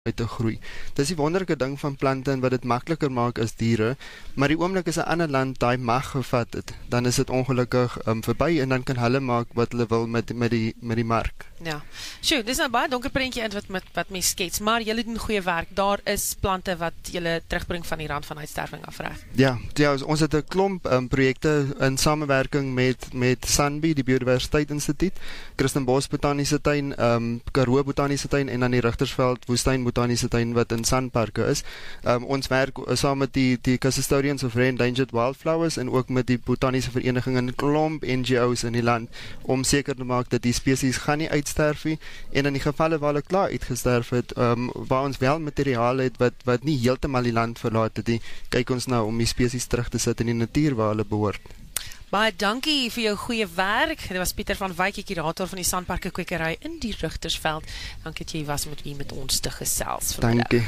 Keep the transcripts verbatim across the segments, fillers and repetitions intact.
uit te groei. Dis die wonderlike ding van plante en wat dit makliker maak as diere, maar die oomblik as 'n ander land daai mag gevat het, dan is dit ongelukkig um, verby en dan kan hulle maak wat hulle wil met, met, die, met die mark. Ja, sjoe, dis nou baie donker prentjie in wat, wat, wat mens skets, maar julle doen goeie werk, daar is plante wat julle terugbring van die rand van uitsterving af, reg? Ja, ja, ons het 'n klomp um, projekte in samewerking met, met SANBI, die Biodiversiteit Instituut, Kirstenbosch Botaniese Tuin, um, Karoo Botaniese Tuin en dan die Rigtersveld Woestyn Botaniese Tuin wat in Sanparke is. Um, ons werk uh, saam met die, die Custodians of Rare Endangered Wildflowers en ook met die Botaniese Vereniging en klomp N G O's in die land, om seker te maak dat die spesies gaan nie uitsterf nie, en in die gevalle waar hulle klaar uitgesterf het, um, waar ons wel materiaal het wat, wat nie heeltemal die land verlaat het nie, kyk ons nou om die spesies terug te sit in die natuur waar hulle behoort. Baie dankie vir jou goeie werk. Dit was Pieter van Wyk, kurator van die Sanparke Kwekery in die Rigtersveld. Dankie dat jy was met u met ons te gesels vanmiddag. Dankie.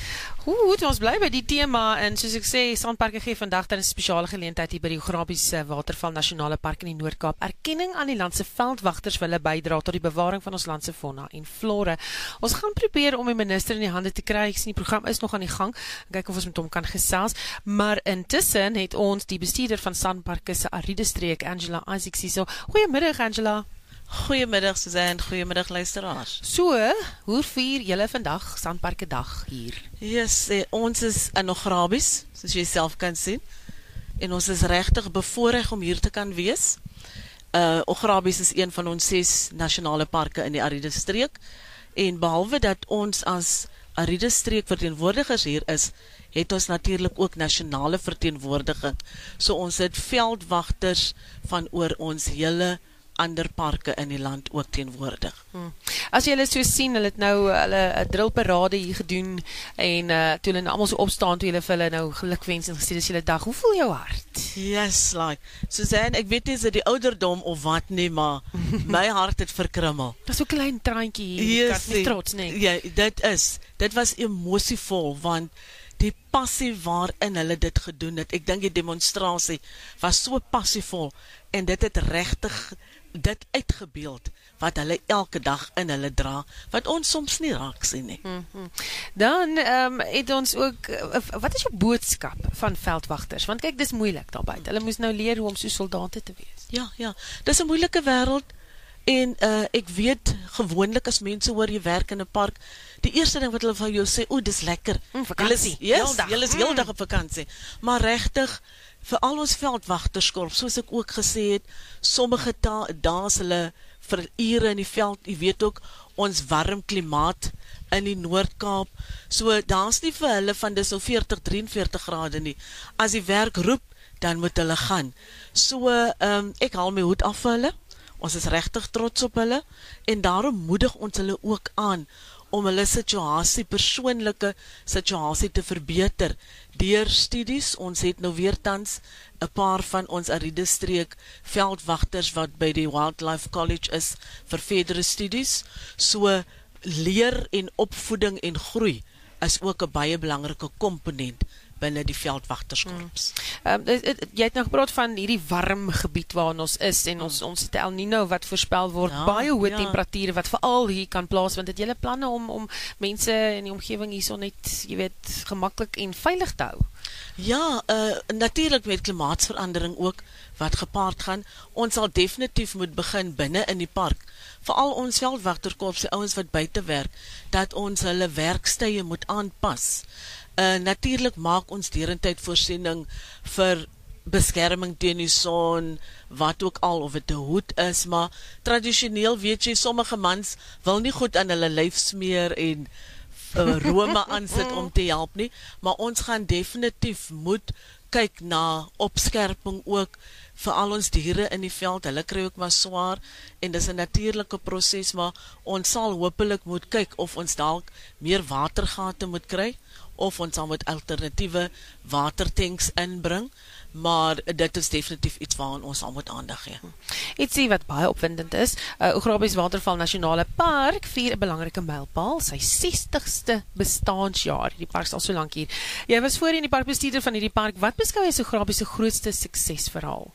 Goed, ons bly by die tema en soos ek sê, Sanparke gee vandag dan 'n spesiale geleentheid hier by die Grabies Waterval Nasionale Park in die Noord-Kaap. Erkenning aan die landse veldwagters vir hulle bydra tot die bewaring van ons landse fauna en flora. Ons gaan probeer om die minister in die hande te kry. Ek sien die program is nog aan die gang. Kyk of ons met hom kan gesels. Maar intussen het ons die bestuurder van Sanparke se Ariede streek, Angela Isaacs hier. So, goeiemiddag Angela. Goeiemiddag Suzanne, goeiemiddag luisteraars. So, hoe vier julle vandag Sanparke dag hier? Yes, eh, ons is in Grabies, soos jy self kan sien, en ons is regtig bevoorreg om hier te kan wees. Uh, Grabies is een van ons ses nasionale parke in die Ariede streek, en behalwe dat ons as Ariede streek verteenwoordigers hier is, het ons natuurlijk ook nasionale verteenwoordiging. So ons het veldwagters van oor ons hele ander parke in die land ook teenwoordig. Hmm. As jy hulle so sien, hulle het nou hulle 'n drillparade hier gedoen en uh, toe hulle nou almal so opstaan, toe hulle vir hulle nou gelukwens en gesê dis julle dag. Hoe voel jou hart? Yes, like, Suzanne, ek weet nie is dit die ouderdom of wat nie, maar my hart het verkrummel. Dat is so klein traantjie hier, yes, nie trots nie. Ja, dit is, dit was emosievol, want die passie waarin hulle dit gedoen het, ek dink die demonstrasie was so passievol, en dit het regtig dit uitgebeeld, wat hulle elke dag in hulle dra, wat ons soms nie raak sien nie. Mm-hmm. Dan um, het ons ook, uh, wat is jou boodskap van veldwagters? Want kyk, dis moeilik daar buite. Hulle moes nou leer hoe om so soldate te wees. Ja, ja, dis 'n moeilike wêreld, en uh, ek weet, gewoonlik as mense hoor jy werk in 'n park, die eerste ding wat hulle van jou sê, o, dis lekker. Mm, vakansie, yes, heel dag. Julle is heel dag op vakansie. Maar regtig, vir al ons veldwagterskorp, soos ek ook gesê het, sommige dae is hulle vir ure in die veld, jy weet ook, ons warm klimaat in die Noord-Kaap, so daar is nie vir hulle van dis so veertig, drieënveertig grade nie. As die werk roep, dan moet hulle gaan. So, um, ek haal my hoed af vir hulle, ons is regtig trots op hulle, en daarom moedig ons hulle ook aan, om hulle situasie, persoonlike situasie te verbeter, deur studies. Ons het nou weer tans 'n paar van ons Ariede streek veldwagters wat by die Wildlife College is vir verdere studies. So leer en opvoeding en groei is ook 'n baie belangrike komponent binne die veldwagterskorps. Hmm. Um, jy het nou gepraat van hierdie warm gebied waarin ons is, en ons, ons het El Nino wat voorspel word, ja, baie hoë ja. temperature wat veral hier kan plaas, want het julle planne om, om mense in die omgewing hierso net, jy weet, gemaklik en veilig te hou? Ja, uh, natuurlijk met klimaatsverandering ook, wat gepaard gaan. Ons sal definitief moet begin binne in die park, veral ons veldwagterkorps, die ouens wat buite werk, dat ons hulle werkstye moet aanpas. Uh, natuurlijk maak ons derentyd voorsiening vir beskerming teen die son, wat ook al, of het 'n hoed is, maar tradisioneel weet jy, sommige mans wil nie goed aan hulle lyf smeer en uh, rome aansit om te help nie, maar ons gaan definitief moet kyk na opskerping ook, vir al ons diere in die veld, hulle kry ook maar swaar, en dis 'n natuurlike proses, maar ons sal hopelik moet kyk of ons dalk meer watergate moet kry, of ons sal met alternatiewe watertanks inbring, maar dit is definitief iets waaraan ons al moet aandag gee. Ietsie wat baie opwindend is, uh, Grabies Waterval Nasionale Park vier 'n belangrike mylpaal, sy sestigste bestaansjaar. Die park is al so lank hier. Jy was voorheen die parkbestuurder van hierdie park. Wat beskou jy so Grabies se grootste suksesverhaal?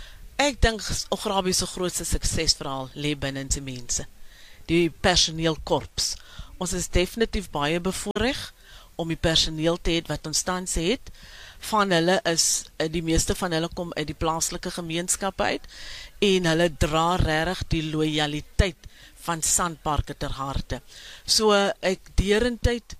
Ek dink Grabies se grootste suksesverhaal lê binne in die mense, die personeelkorps. Ons is definitief baie bevoorreg om die personeel te hê wat ons tans het. Van hulle is, die meeste van hulle kom uit die plaaslike gemeenskap uit, en hulle dra regtig die loyaliteit van Sanparks ter harte. So, ek derentyd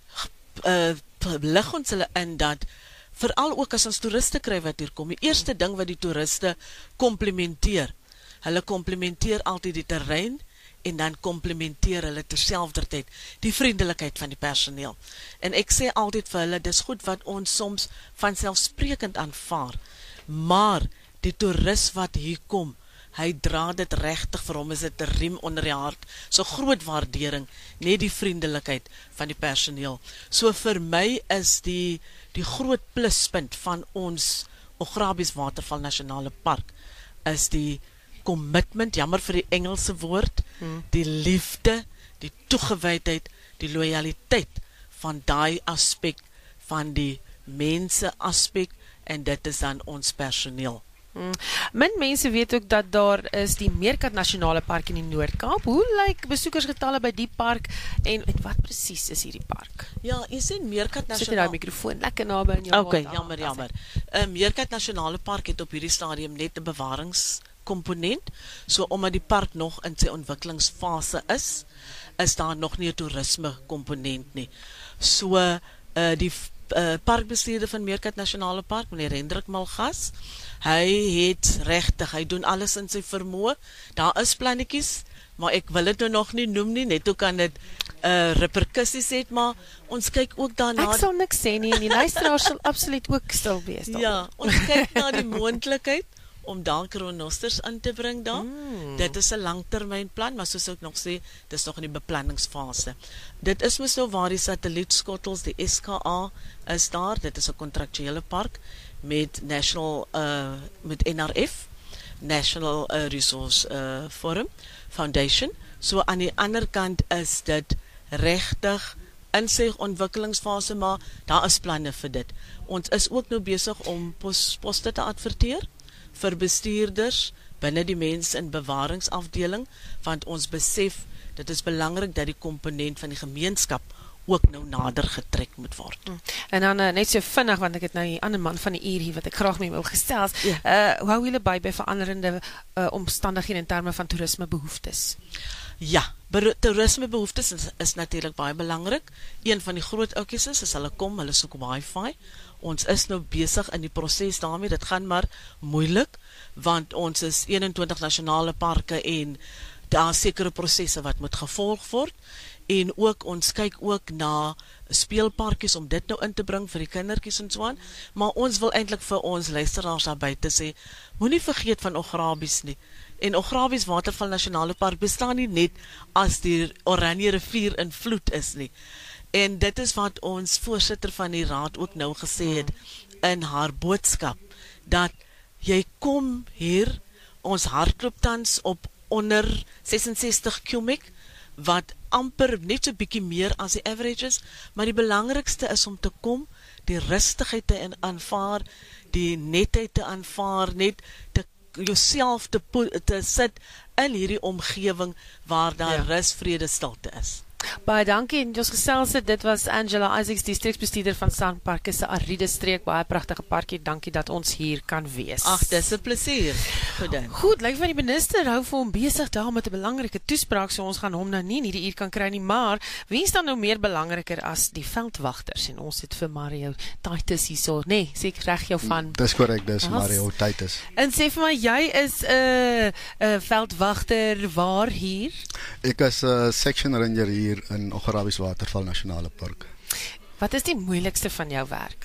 uh, lig ons hulle in dat, veral ook as ons toeriste kry wat hier kom, die eerste ding wat die toeriste komplimenteer, hulle komplimenteer altyd die terrein, en dan komplimenteer hulle terselfdertyd die vriendelikheid van die personeel. En ek sê altyd vir hulle, dis goed wat ons soms vanselfsprekend aanvaar, maar die toerist wat hier kom, hy dra dit regtig, vir hom is dit 'n riem onder die hart, so groot waardering, net die vriendelikheid van die personeel. So vir my is die, die groot pluspunt van ons Augrabies Waterval Nasionale Park, is die commitment, jammer vir die Engelse woord, hmm. die liefde, die toegewijdheid, die loyaliteit van daai aspek, van die mense aspek, en dit is dan ons personeel. Hmm. Min mense weet ook dat daar is die Meerkat Nasionale Park in die Noord-Kaap. Hoe lyk besoekersgetalle by die park, en, en wat presies is hierdie park? Ja, jy sê Meerkat Nasionale... Sit jy daar mikrofoon lekker naby in jou Oké, okay, jammer, jammer. Uh, Meerkat Nasionale Park het op hierdie stadium net 'n bewarings komponent, so omdat die park nog in sy ontwikkelingsfase is, is daar nog nie 'n toerisme komponent nie. So, uh, die uh, parkbestuurder van Meerkat Nasionale Park, meneer Hendrik Malgas, hy het regtig, hy doen alles in sy vermoë, daar is plannetjies, maar ek wil dit nou nog nie noem nie, net hoe kan dit uh, repercussies het, maar ons kyk ook daarna... Ek sal niks sê nie, en die luisteraars sal absoluut ook stil wees. Dan. Ja, ons kyk na die moontlikheid, om dan kronosters in te bring dan. Mm. Dit is 'n langtermynplan, maar soos ek nog sê, dit is nog in die beplanningsfase. Dit is mos nou waar die satellietskottels, die S K A is daar, dit is 'n kontraktuele park met National, uh, met N R F, National uh, Resource uh, Forum Foundation. So aan die ander kant is dit regtig in sy ontwikkelingsfase, maar daar is planne vir dit. Ons is ook nou besig om pos, poste te adverteer, vir bestuurders, binne die mens in bewaringsafdeling, want ons besef, dit is belangrik dat die komponent van die gemeenskap ook nou nader getrek moet word. En dan uh, net so vinnig, want ek het nou die ander man van die uur hier, wat ek graag mee wil gesels, ja. uh, hoe hou julle by by veranderende uh, omstandighede in terme van toerisme behoeftes? Ja, toerisme behoeftes is, is natuurlijk baie belangrik. Een van die groot oukies is, as hulle kom, hulle soek wifi. Ons is nou besig in die proces daarmee, dit gaan maar moeilik, want ons is eenentwintig nasionale parke en daar sekere processe wat moet gevolg word, en ook, ons kyk ook na speelparkies om dit nou in te bring vir die kindertjies en so aan, maar ons wil eintlik vir ons luisteraars daar buite sê, moenie vergeet van Augrabies nie, en Augrabies Waterval Nasionale Park bestaan nie net as die Oranje rivier in vloed is nie, en dit is wat ons voorsitter van die raad ook nou gesê het in haar boodskap, dat jy kom hier, ons hardloop tans op onder ses en sestig kubiek, wat amper net so bykie meer as die averages, maar die belangrikste is om te kom, die rustigheid te aanvaar, die netheid te aanvaar, net te jouself te, te sit in hierdie omgewing waar daar ja. rus, vrede, stilte is. Baie dankie, en ons gesels het, dit was Angela Isaacs, die streeksbestuurder van Sanparks se Ariede streek, baie pragtige parkie, dankie dat ons hier kan wees. Ag, dis 'n plesier. Goed dan. Goed, lyk van die minister hou vir hom besig daar met 'n belangrike toespraak, so ons gaan hom nou nie in hierdie uur kan kry nie, maar wie is dan nou meer belangriker as die veldwagters, en ons het vir Mario Titus hierso, nee, sê ek reg jou van? Dis korrek, dis Mario Titus. En sê vir my, jy is 'n uh, uh, veldwagter waar hier? Ek is 'n uh, section ranger hier in Augrabies Waterval Nasionale Park. Wat is die moeilikste van jou werk?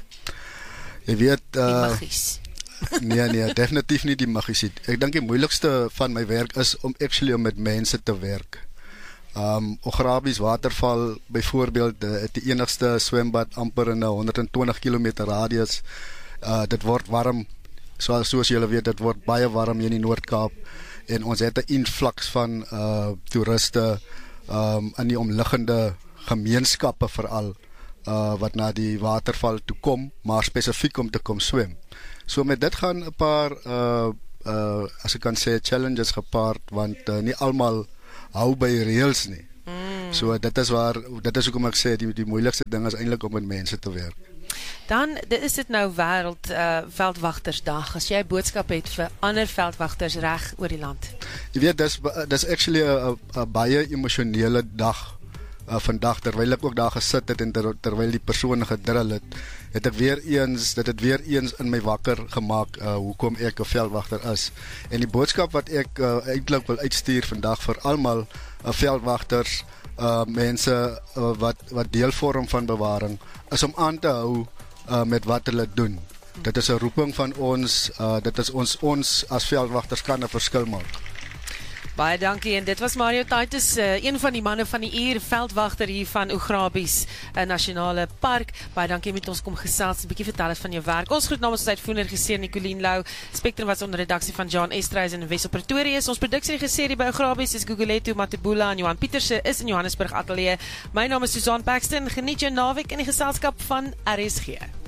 Jy weet... Uh, die magies. Nee, nee, definitief nie die magies. Ek dink die moeilikste van my werk is om actually om met mense te werk. Um, Augrabies Waterval, byvoorbeeld, het die enigste swembad amper in honderd en twintig kilometer radius. Uh, dit word warm, so, soos julle weet, dit word baie warm hier in die Noord-Kaap, en ons het 'n influx van uh, toeriste Um, in die omliggende gemeenskappe veral, uh, wat na die waterval toe kom, maar spesifiek om te kom swem. So met dit gaan 'n paar, uh, uh, as ek kan sê, challenges gepaard, want uh, nie almal hou by reëls nie. Mm. So dit is waar dit is hoekom ek sê die die moeilikste ding is eintlik om met mense te werk. Dan dit is dit nou wêreld uh, veldwagtersdag. As jy 'n boodskap het vir ander veldwagters reg oor die land. Jy weet dis dis actually 'n baie emosionele dag. Uh, vandag terwyl ek ook daar gesit het en ter, terwyl die persone gedrill het, het ek weer eens dit het weer eens in my wakker gemaak uh, hoekom ek 'n veldwagter is. En die boodskap wat ek uh, eintlik wil uitstuur vandag vir almal uh, veldwagters, uh, mense uh, wat wat deel vorm van bewaring, is om aan te hou uh, met wat hulle doen. Dit is 'n roeping van ons, uh, dit is ons ons as veldwagters kan 'n verskil maak. Baie dankie, en dit was Mario Titus, uh, een van die manne van die uur, veldwagter hier van Oegrabies uh, Nasionale Park. Baie dankie met ons kom gesels, 'n bietjie vertel het van jou werk. Ons groet namens ons uitvoerende regisseur Nicoline Lou. Spectrum was onder redaksie van John Estreys en Wessel Pretorius. Ons produksieregisseur hier by Oegrabies is Guguletu Matebula en Johan Pieterse is in Johannesburg Ateljee. My naam is Susan Paxton. Geniet jou naweek in die geselskap van R S G.